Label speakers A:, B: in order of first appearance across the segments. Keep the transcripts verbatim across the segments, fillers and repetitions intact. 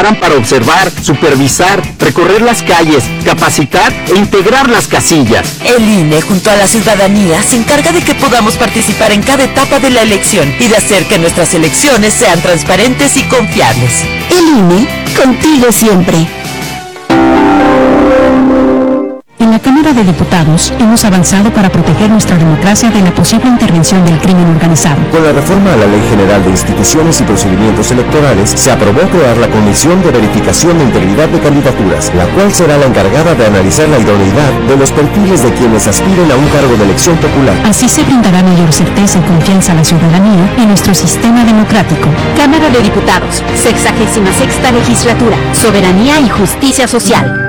A: preparan para observar, supervisar, recorrer las calles, capacitar e integrar las casillas.
B: El I N E, junto a la ciudadanía, se encarga de que podamos participar en cada etapa de la elección y de hacer que nuestras elecciones sean transparentes y confiables.
C: El I N E, contigo siempre.
D: En la Cámara de Diputados hemos avanzado para proteger nuestra democracia de la posible intervención del crimen organizado.
E: Con la reforma a la Ley General de Instituciones y Procedimientos Electorales, se aprobó crear la Comisión de Verificación de Integridad de Candidaturas, la cual será la encargada de analizar la idoneidad de los perfiles de quienes aspiren a un cargo de elección popular.
D: Así se brindará mayor certeza y confianza a la ciudadanía en nuestro sistema democrático.
C: Cámara de Diputados, sexagésima sexta legislatura, soberanía y justicia social.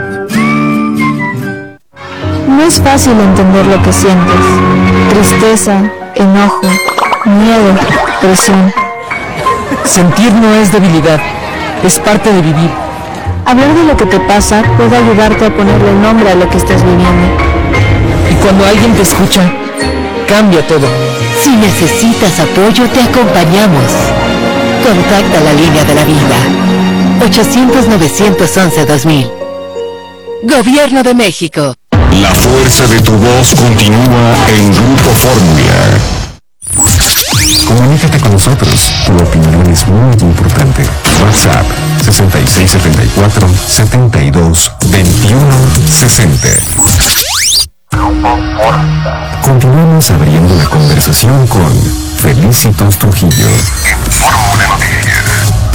F: No es fácil entender lo que sientes. Tristeza, enojo, miedo, presión.
G: Sentir no es debilidad, es parte de vivir.
F: Hablar de lo que te pasa puede ayudarte a ponerle nombre a lo que estás viviendo.
G: Y cuando alguien te escucha, cambia todo.
B: Si necesitas apoyo, te acompañamos. Contacta la línea de la vida. ochocientos, novecientos once, dos mil. Gobierno de México.
H: La fuerza de tu voz continúa en Grupo Fórmula. Comunícate con nosotros. Tu opinión es muy importante. WhatsApp sesenta y seis setenta y cuatro setenta y dos veintiuno sesenta. Continuamos abriendo la conversación con Felicitos Trujillo. Fórmula Noticias.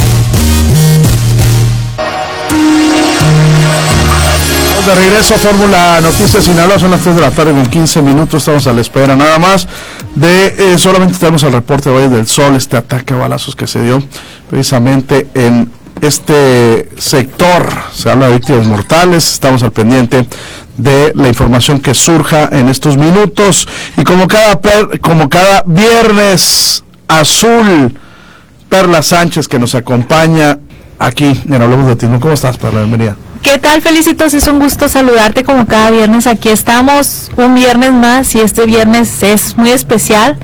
I: De regreso a Fórmula Noticias Sinaloa, son las tres de la tarde con quince minutos, estamos a la espera nada más de, eh, solamente tenemos el reporte hoy del Sol, este ataque a balazos que se dio precisamente en este sector, se habla de víctimas mortales, estamos al pendiente de la información que surja en estos minutos, y como cada, per, como cada viernes azul, Perla Sánchez que nos acompaña aquí en Hablemos de Ti. ¿Cómo estás, Perla? Bienvenida.
J: ¿Qué tal, Felicitos? Es un gusto saludarte como cada viernes. Aquí estamos un viernes más y este viernes es muy especial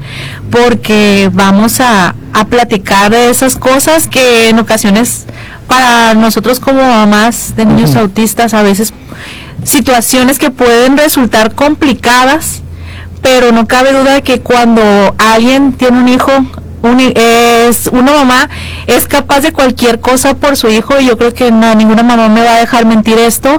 J: porque vamos a, a platicar de esas cosas que en ocasiones para nosotros como mamás de niños uh-huh. autistas, a veces situaciones que pueden resultar complicadas, pero no cabe duda de que cuando alguien tiene un hijo, Un, es una mamá es capaz de cualquier cosa por su hijo, y yo creo que no, ninguna mamá me va a dejar mentir esto,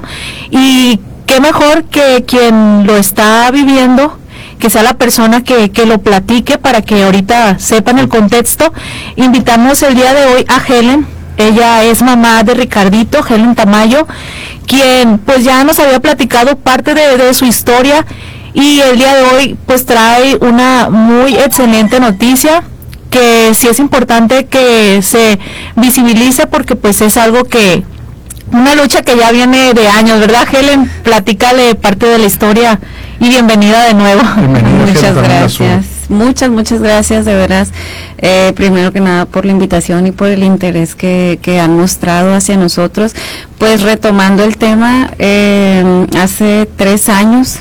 J: y qué mejor que quien lo está viviendo, que sea la persona que, que lo platique para que ahorita sepan el contexto. Invitamos el día de hoy a Helen, ella es mamá de Ricardito, Helen Tamayo, quien pues ya nos había platicado parte de, de su historia, y el día de hoy pues trae una muy excelente noticia, que sí es importante que se visibilice porque pues es algo que, una lucha que ya viene de años, ¿verdad, Helen? Platícale parte de la historia y bienvenida de nuevo.
K: Bienvenida, muchas gracias, muchas, muchas gracias de veras, eh, primero que nada por la invitación y por el interés que, que han mostrado hacia nosotros. Pues retomando el tema, eh, hace tres años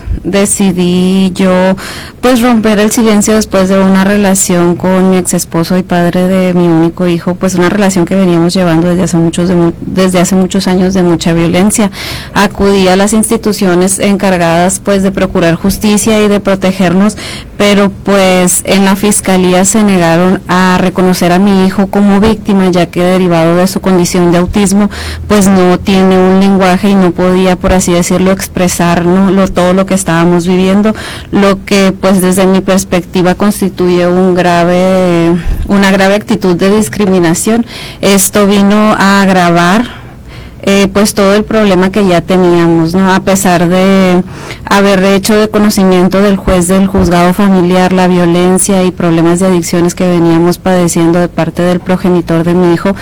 K: decidí yo pues romper el silencio después de una relación con mi ex esposo y padre de mi único hijo, pues una relación que veníamos llevando desde hace muchos de, desde hace muchos años de mucha violencia. Acudí a las instituciones encargadas pues de procurar justicia y de protegernos, pero pues en la fiscalía se negaron a reconocer a mi hijo como víctima, ya que derivado de su condición de autismo pues no tiene un lenguaje y no podía, por así decirlo, expresar, ¿no?, lo, todo lo que estábamos viviendo, lo que pues desde mi perspectiva constituye un grave, una grave actitud de discriminación. Esto vino a agravar Eh, pues todo el problema que ya teníamos, ¿no? A pesar de haber hecho de conocimiento del juez del juzgado familiar la violencia y problemas de adicciones que veníamos padeciendo de parte del progenitor de mi hijo,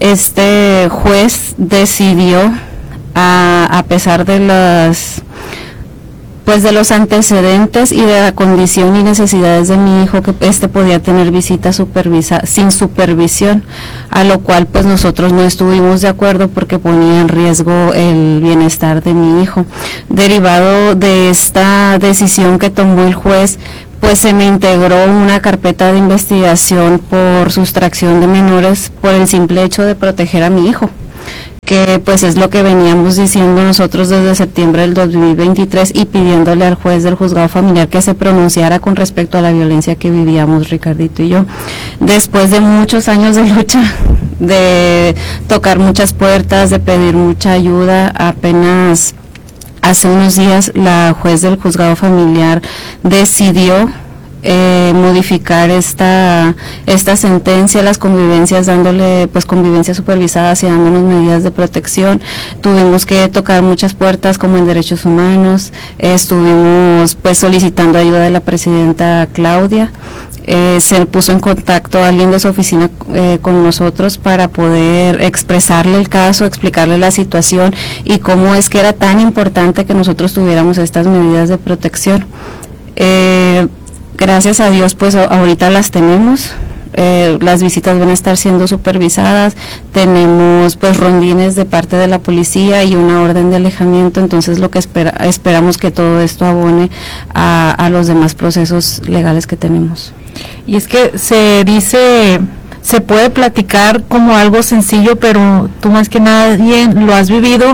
K: este juez decidió, a, a pesar de las pues de los antecedentes y de la condición y necesidades de mi hijo, que este podía tener visita supervisa, sin supervisión, a lo cual pues nosotros no estuvimos de acuerdo porque ponía en riesgo el bienestar de mi hijo. Derivado de esta decisión que tomó el juez, pues se me integró una carpeta de investigación por sustracción de menores por el simple hecho de proteger a mi hijo, que pues es lo que veníamos diciendo nosotros desde septiembre del dos mil veintitrés y pidiéndole al juez del juzgado familiar que se pronunciara con respecto a la violencia que vivíamos Ricardito y yo. Después de muchos años de lucha, de tocar muchas puertas, de pedir mucha ayuda, apenas hace unos días la juez del juzgado familiar decidió Eh, modificar esta esta sentencia, las convivencias, dándole pues convivencias supervisadas y dándonos medidas de protección. Tuvimos que tocar muchas puertas como en derechos humanos, eh, estuvimos pues solicitando ayuda de la presidenta Claudia, eh, se puso en contacto alguien de su oficina eh, con nosotros para poder expresarle el caso, explicarle la situación y cómo es que era tan importante que nosotros tuviéramos estas medidas de protección. Eh, Gracias a Dios, pues ahorita las tenemos, eh, las visitas van a estar siendo supervisadas, tenemos pues rondines de parte de la policía y una orden de alejamiento, entonces lo que espera, esperamos que todo esto abone a, a los demás procesos legales que tenemos.
J: Y es que se dice, se puede platicar como algo sencillo, pero tú más que nadie lo has vivido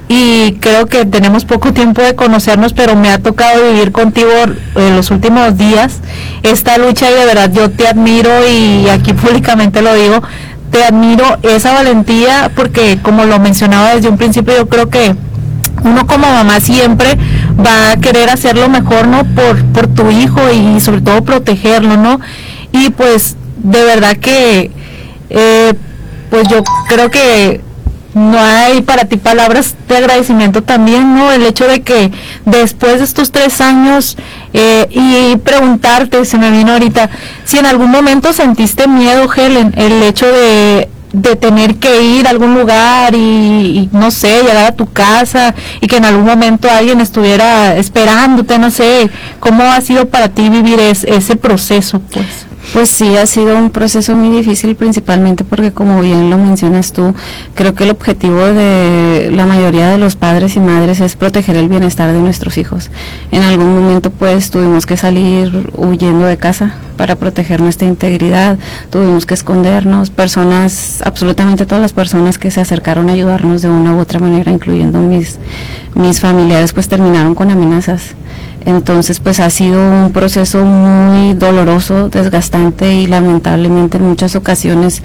J: y creo que tenemos poco tiempo de conocernos, pero me ha tocado vivir contigo en los últimos días esta lucha y de verdad yo te admiro y aquí públicamente lo digo, te admiro esa valentía porque como lo mencionaba desde un principio, yo creo que uno como mamá siempre va a querer hacer lo mejor, ¿no? Por, por tu hijo y sobre todo protegerlo, ¿no? Y pues de verdad que eh, pues yo creo que no hay para ti palabras de agradecimiento también, ¿no? El hecho de que después de estos tres años eh, y preguntarte, se me vino ahorita, si en algún momento sentiste miedo, Helen, el hecho de de tener que ir a algún lugar y, y no sé, llegar a tu casa y que en algún momento alguien estuviera esperándote, no sé, ¿cómo ha sido para ti vivir es, ese proceso, pues?
K: Pues sí, ha sido un proceso muy difícil, principalmente porque, como bien lo mencionas tú, creo que el objetivo de la mayoría de los padres y madres es proteger el bienestar de nuestros hijos. En algún momento, pues, tuvimos que salir huyendo de casa para proteger nuestra integridad, tuvimos que escondernos, personas, absolutamente todas las personas que se acercaron a ayudarnos de una u otra manera, incluyendo mis, mis familiares, pues terminaron con amenazas. Entonces, pues ha sido un proceso muy doloroso, desgastante y lamentablemente en muchas ocasiones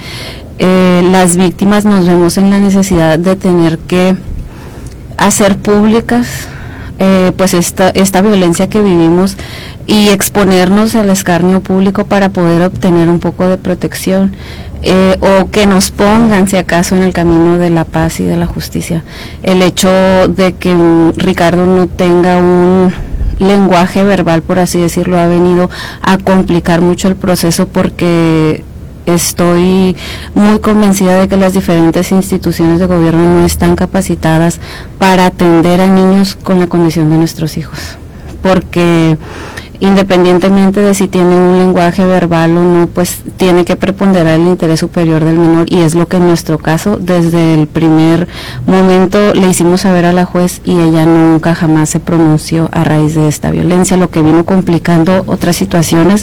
K: eh, las víctimas nos vemos en la necesidad de tener que hacer públicas eh, pues esta, esta violencia que vivimos y exponernos al escarnio público para poder obtener un poco de protección eh, o que nos pongan, si acaso, en el camino de la paz y de la justicia. El hecho de que um, Ricardo no tenga un lenguaje verbal, por así decirlo, ha venido a complicar mucho el proceso porque estoy muy convencida de que las diferentes instituciones de gobierno no están capacitadas para atender a niños con la condición de nuestros hijos, porque independientemente de si tienen un lenguaje verbal o no, pues tiene que preponderar el interés superior del menor, y es lo que en nuestro caso desde el primer momento le hicimos saber a la juez y ella nunca jamás se pronunció a raíz de esta violencia, lo que vino complicando otras situaciones.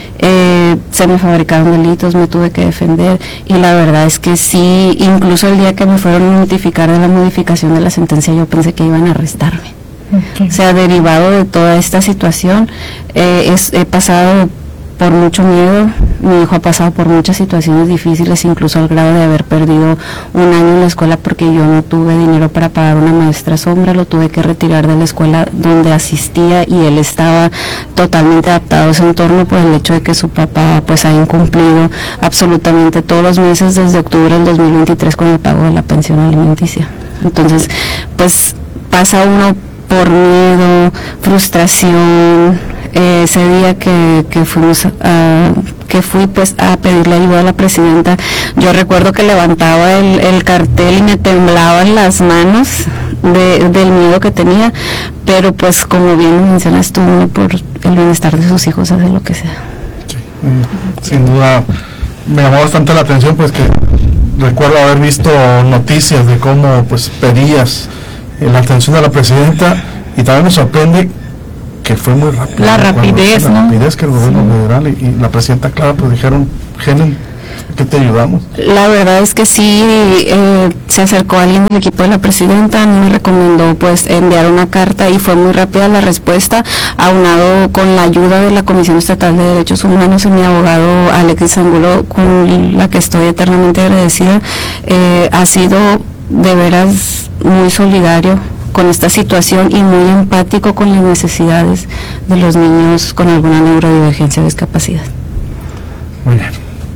K: Eh, se me fabricaron delitos, me tuve que defender y la verdad es que sí, incluso el día que me fueron a notificar de la modificación de la sentencia yo pensé que iban a arrestarme. Okay. O sea, derivado de toda esta situación, eh, es, he pasado por mucho miedo, mi hijo ha pasado por muchas situaciones difíciles, incluso al grado de haber perdido un año en la escuela porque yo no tuve dinero para pagar una maestra sombra, lo tuve que retirar de la escuela donde asistía y él estaba totalmente adaptado a ese entorno por el hecho de que su papá pues ha incumplido absolutamente todos los meses desde octubre del dos mil veintitrés con el pago de la pensión alimenticia. Entonces, pues pasa uno por miedo, frustración. Eh, ese día que, que fuimos a, que fui pues a pedirle ayuda a la presidenta, yo recuerdo que levantaba el, el cartel y me temblaban las manos de, del miedo que tenía, pero pues como bien mencionas tú, por el bienestar de sus hijos hace lo que sea.
I: Sí, sin duda me llamó bastante la atención, pues que recuerdo haber visto noticias de cómo pues pedías la atención de la presidenta y también me sorprende que fue muy rápido.
J: La rapidez,
I: la
J: ¿no?
I: rapidez que el gobierno sí. federal y, y la presidenta Clara pues dijeron, Helen, qué te ayudamos?
K: La verdad es que sí, eh, se acercó alguien del equipo de la presidenta, me recomendó pues enviar una carta y fue muy rápida la respuesta, aunado con la ayuda de la Comisión Estatal de Derechos Humanos y mi abogado Alexis Angulo, con la que estoy eternamente agradecida. Eh, ha sido de veras muy solidario con esta situación y muy empático con las necesidades de los niños con alguna neurodivergencia o discapacidad.
I: Muy bien.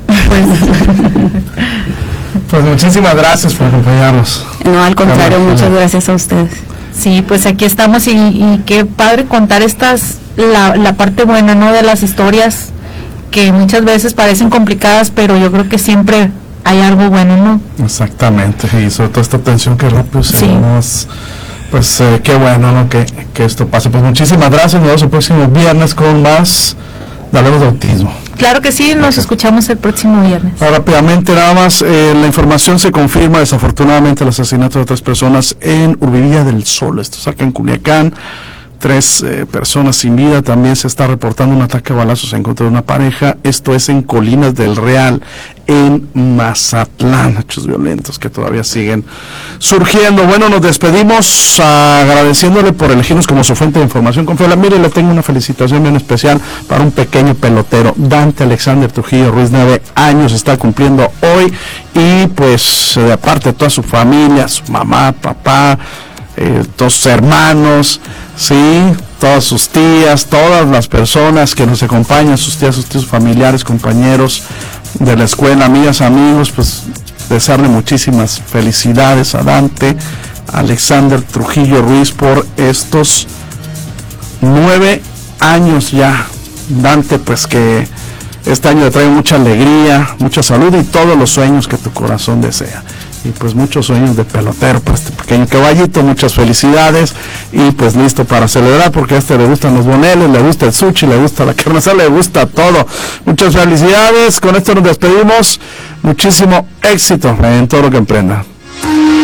I: Pues muchísimas gracias por acompañarnos.
K: No, al contrario, muchas gracias. gracias a ustedes.
J: Sí, pues aquí estamos y, y qué padre contar estas, la, la parte buena, ¿no?, de las historias que muchas veces parecen complicadas, pero yo creo que siempre hay algo bueno, ¿no?
I: Exactamente, y sobre todo esta atención que rápido se
J: sí.
I: nos... Pues eh, qué bueno, ¿no?, que, que esto pase. Pues muchísimas gracias, nos vemos el próximo viernes con más de Hablemos de Autismo.
J: Claro que sí, nos gracias. Escuchamos el próximo viernes.
I: Ahora, rápidamente nada más, eh, la información se confirma desafortunadamente el asesinato de tres personas en Urbivilla del Sol, esto es acá en Culiacán. Tres eh, personas sin vida. También se está reportando un ataque a balazos en contra de una pareja. Esto es en Colinas del Real, en Mazatlán. Hechos violentos que todavía siguen surgiendo. Bueno, nos despedimos agradeciéndole por elegirnos como su fuente de información confiable. Mire, le tengo una felicitación bien especial para un pequeño pelotero, Dante Alexander Trujillo Ruiz, nueve años, está cumpliendo hoy. Y pues, de aparte de toda su familia, su mamá, papá, Eh, todos sus hermanos, sí, todas sus tías, todas las personas que nos acompañan, sus tías, sus tíos familiares, compañeros de la escuela, amigas, amigos, pues desearle muchísimas felicidades a Dante Alexander Trujillo Ruiz por estos nueve años ya. Dante, pues que este año le trae mucha alegría, mucha salud y todos los sueños que tu corazón desea. Y pues muchos sueños de pelotero para este pequeño caballito, muchas felicidades y pues listo para celebrar, porque a este le gustan los boneles, le gusta el sushi, le gusta la carne asada, le gusta todo. Muchas felicidades, con esto nos despedimos, muchísimo éxito en todo lo que emprenda.